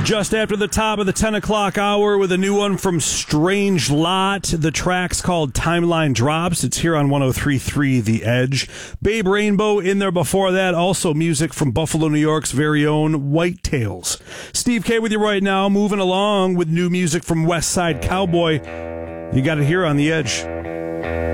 Just after the top of the 10 o'clock hour with a new one from Strange Lot. The track's called Timeline Drops. It's here on 103.3 The Edge. Babe Rainbow in there before that. Also music from Buffalo, New York's very own Whitetails. Steve K with you right now, moving along with new music from West Side Cowboy. You got it here on The Edge.